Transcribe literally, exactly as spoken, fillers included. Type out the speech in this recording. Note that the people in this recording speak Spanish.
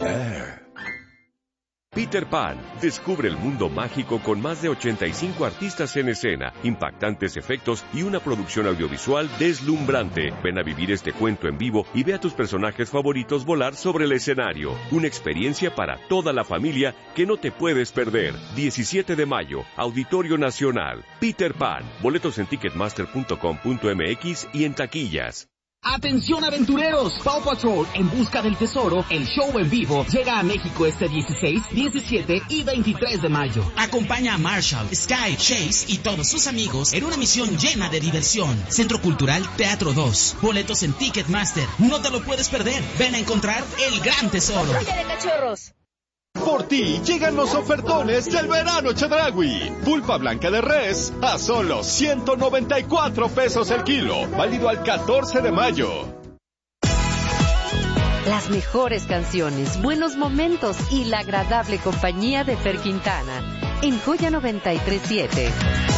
Air. Peter Pan. Descubre el mundo mágico con más de ochenta y cinco artistas en escena, impactantes efectos y una producción audiovisual deslumbrante. Ven a vivir este cuento en vivo y ve a tus personajes favoritos volar sobre el escenario. Una experiencia para toda la familia que no te puedes perder. diecisiete de mayo, Auditorio Nacional. Peter Pan. Boletos en ticketmaster punto com punto m x y en taquillas. ¡Atención aventureros! Paw Patrol en busca del tesoro, el show en vivo, llega a México este dieciséis, diecisiete y veintitrés de mayo. Acompaña a Marshall, Sky, Chase y todos sus amigos en una misión llena de diversión. Centro Cultural Teatro dos. Boletos en Ticketmaster. No te lo puedes perder. Ven a encontrar el gran tesoro. ¡Patrulla de cachorros! Por ti llegan los ofertones del verano Chedraui. Pulpa blanca de res a solo ciento noventa y cuatro pesos el kilo. Válido al catorce de mayo. Las mejores canciones, buenos momentos y la agradable compañía de Fer Quintana en Joya noventa y tres punto siete.